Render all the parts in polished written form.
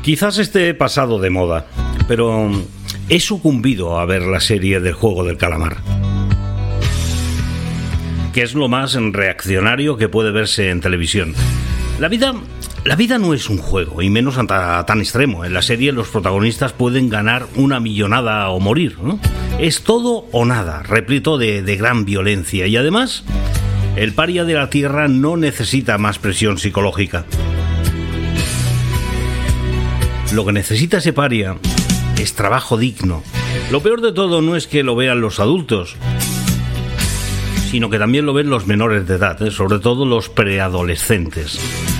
Quizás esté pasado de moda, pero he sucumbido a ver la serie del Juego del Calamar, que es lo más reaccionario que puede verse en televisión. La vida no es un juego, y menos tan extremo. En la serie los protagonistas pueden ganar una millonada o morir, ¿no? Es todo o nada, repleto de gran violencia. Y además, el paria de la tierra no necesita más presión psicológica. Lo que necesita ese paria es trabajo digno. Lo peor de todo no es que lo vean los adultos, sino que también lo ven los menores de edad, sobre todo los preadolescentes.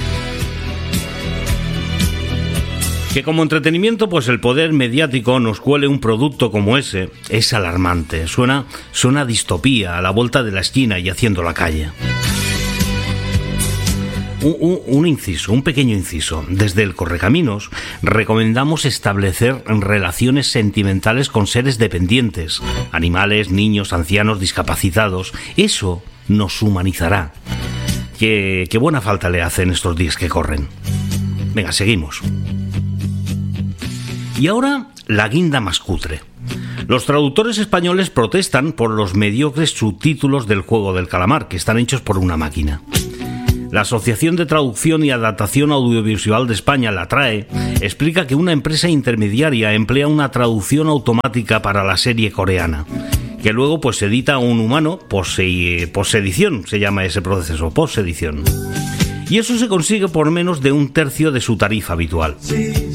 Que como entretenimiento, pues el poder mediático nos cuele un producto como ese es alarmante. Suena a distopía, a la vuelta de la esquina y haciendo la calle. Un pequeño inciso. Desde el Correcaminos recomendamos establecer relaciones sentimentales con seres dependientes, animales, niños, ancianos, discapacitados. Eso nos humanizará. Qué buena falta le hace en estos días que corren. Venga, seguimos. Y ahora, la guinda más cutre. Los traductores españoles protestan por los mediocres subtítulos del Juego del Calamar, que están hechos por una máquina. La Asociación de Traducción y Adaptación Audiovisual de España, la TRAE, explica que una empresa intermediaria emplea una traducción automática para la serie coreana, que luego pues edita a un humano, posedición se llama ese proceso, posedición. Y eso se consigue por menos de un tercio de su tarifa habitual.